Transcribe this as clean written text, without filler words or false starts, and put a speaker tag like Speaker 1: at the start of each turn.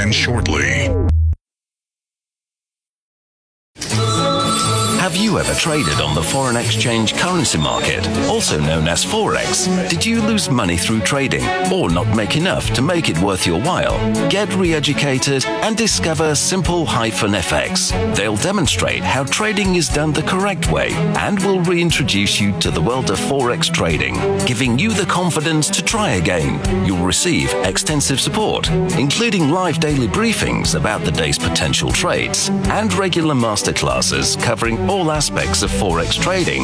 Speaker 1: begin shortly.
Speaker 2: Have you ever traded on the foreign exchange currency market, also known as Forex? Did you lose money through trading or not make enough to make it worth your while? Get re-educated and discover Simple-FX. They'll demonstrate how trading is done the correct way and will reintroduce you to the world of Forex trading, giving you the confidence to try again. You'll receive extensive support, including live daily briefings about the day's potential trades and regular masterclasses covering all aspects of Forex trading